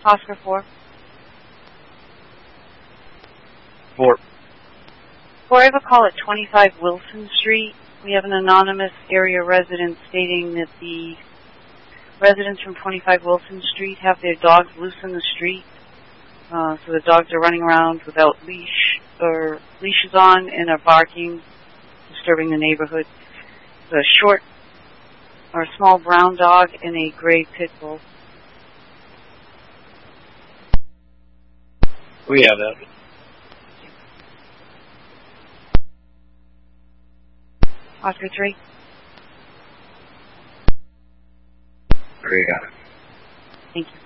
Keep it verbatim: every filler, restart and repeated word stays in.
Oscar four. Four. Four, I have a call at twenty-five Wilson Street. We have an anonymous area resident stating that the residents from twenty-five Wilson Street have their dogs loose in the street. Uh, so the dogs are running around without leash or leashes on and are barking, disturbing the neighborhood. It's a short or a small brown dog and a gray pit bull. We have that. Oscar three. Three got it. Thank you.